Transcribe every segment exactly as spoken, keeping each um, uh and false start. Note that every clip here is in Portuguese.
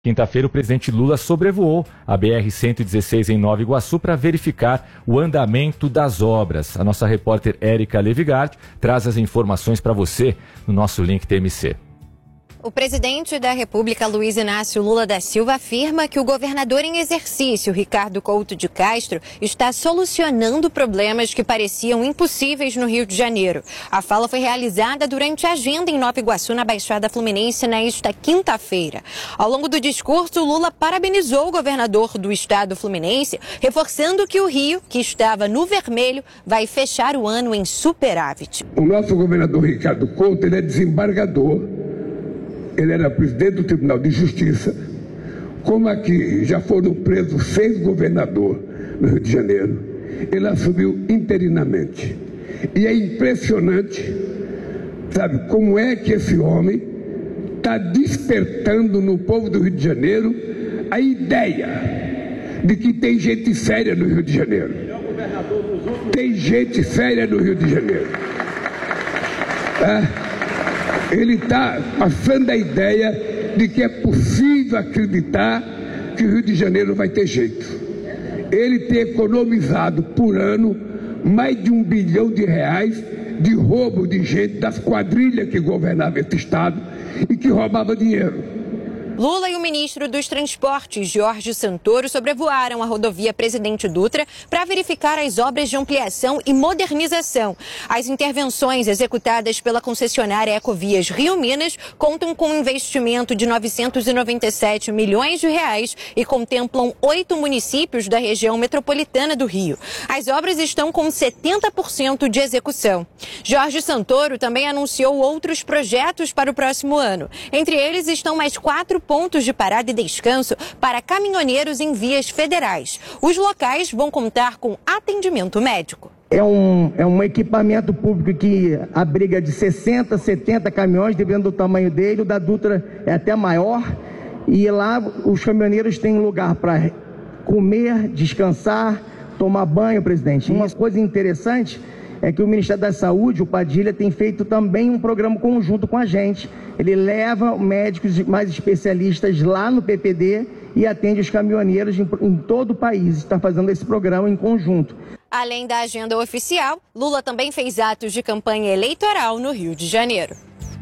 Quinta-feira, o presidente Lula sobrevoou a B R cento e dezesseis em Nova Iguaçu para verificar o andamento das obras. A nossa repórter Érica Levigard traz as informações para você no nosso link T M C. O presidente da República, Luiz Inácio Lula da Silva, afirma que o governador em exercício, Ricardo Couto de Castro, está solucionando problemas que pareciam impossíveis no Rio de Janeiro. A fala foi realizada durante a agenda em Nova Iguaçu, na Baixada Fluminense, nesta quinta-feira. Ao longo do discurso, Lula parabenizou o governador do estado fluminense, reforçando que o Rio, que estava no vermelho, vai fechar o ano em superávit. O nosso governador Ricardo Couto, ele é desembargador. Ele era presidente do Tribunal de Justiça. Como aqui já foram presos seis governadores no Rio de Janeiro, ele assumiu interinamente. E é impressionante, sabe, como é que esse homem está despertando no povo do Rio de Janeiro a ideia de que tem gente séria no Rio de Janeiro. Tem gente séria no Rio de Janeiro. É. Ele está passando a ideia de que é possível acreditar que o Rio de Janeiro vai ter jeito. Ele tem economizado por ano mais de um bilhão de reais de roubo de gente das quadrilhas que governavam esse estado e que roubava dinheiro. Lula e o ministro dos Transportes, Jorge Santoro, sobrevoaram a rodovia Presidente Dutra para verificar as obras de ampliação e modernização. As intervenções executadas pela concessionária Ecovias Rio Minas contam com um investimento de novecentos e noventa e sete milhões de reais e contemplam oito municípios da região metropolitana do Rio. As obras estão com setenta por cento de execução. Jorge Santoro também anunciou outros projetos para o próximo ano. Entre eles estão mais quatro pontos de parada e descanso para caminhoneiros em vias federais. Os locais vão contar com atendimento médico. É um, é um equipamento público que abriga de sessenta, setenta caminhões, dependendo do tamanho dele. O da Dutra é até maior. E lá os caminhoneiros têm lugar para comer, descansar, tomar banho, presidente. Uma coisa interessante é que o Ministério da Saúde, o Padilha, tem feito também um programa conjunto com a gente. Ele leva médicos mais especialistas lá no P P D e atende os caminhoneiros em, em todo o país. Está fazendo esse programa em conjunto. Além da agenda oficial, Lula também fez atos de campanha eleitoral no Rio de Janeiro.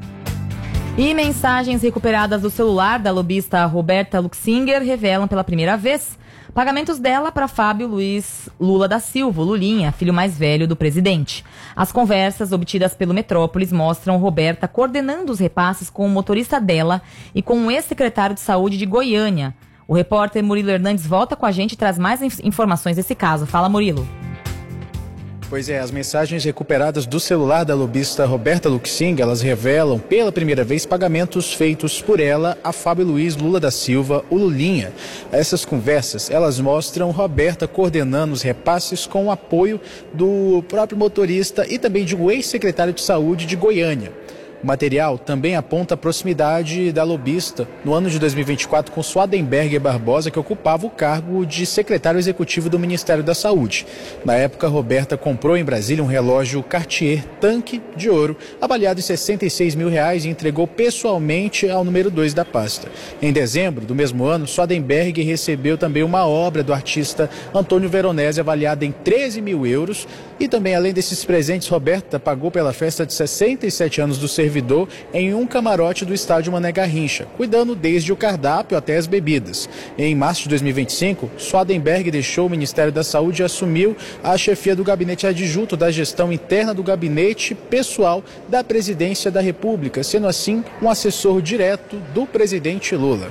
E mensagens recuperadas do celular da lobista Roberta Luxinger revelam pela primeira vez pagamentos dela para Fábio Luiz Lula da Silva, Lulinha, filho mais velho do presidente. As conversas obtidas pelo Metrópolis mostram Roberta coordenando os repasses com o motorista dela e com o ex-secretário de Saúde de Goiânia. O repórter Murilo Hernandes volta com a gente e traz mais informações desse caso. Fala, Murilo. Pois é, as mensagens recuperadas do celular da lobista Roberta Luxinger, elas revelam pela primeira vez pagamentos feitos por ela a Fábio Luiz Lula da Silva, o Lulinha. Essas conversas, elas mostram Roberta coordenando os repasses com o apoio do próprio motorista e também de um ex-secretário de Saúde de Goiânia. O material também aponta a proximidade da lobista no ano de dois mil e vinte e quatro com Swadenberger Barbosa, que ocupava o cargo de secretário executivo do Ministério da Saúde. Na época, Roberta comprou em Brasília um relógio Cartier tanque de ouro, avaliado em sessenta e seis mil reais, e entregou pessoalmente ao número dois da pasta. Em dezembro do mesmo ano, Swadenberger recebeu também uma obra do artista Antônio Veronese, avaliada em treze mil euros. E também, além desses presentes, Roberta pagou pela festa de sessenta e sete anos do servidor em um camarote do estádio Mané Garrincha, cuidando desde o cardápio até as bebidas. Em março de dois mil e vinte e cinco, Swadenberg deixou o Ministério da Saúde e assumiu a chefia do gabinete adjunto da gestão interna do gabinete pessoal da Presidência da República, sendo assim um assessor direto do presidente Lula.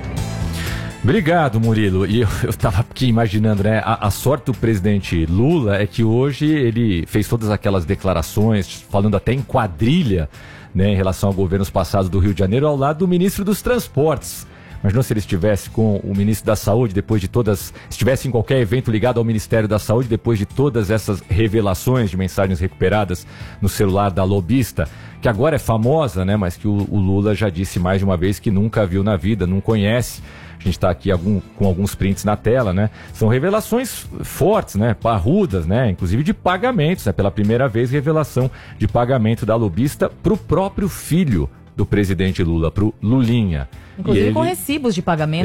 Obrigado, Murilo. E eu estava aqui imaginando, né? A, a sorte do presidente Lula é que hoje ele fez todas aquelas declarações, falando até em quadrilha, né, em relação a governos passados do Rio de Janeiro, ao lado do ministro dos Transportes. Imaginou se ele estivesse com o ministro da Saúde, depois de todas... estivesse em qualquer evento ligado ao Ministério da Saúde, depois de todas essas revelações de mensagens recuperadas no celular da lobista, que agora é famosa, né? Mas que o, o Lula já disse mais de uma vez que nunca viu na vida, não conhece. A gente está aqui algum, com alguns prints na tela, né? São revelações fortes, né? Parrudas, né? Inclusive de pagamentos, né? Pela primeira vez, revelação de pagamento da lobista para o próprio filho do presidente Lula, para o Lulinha. Inclusive ele... com recibos de pagamento.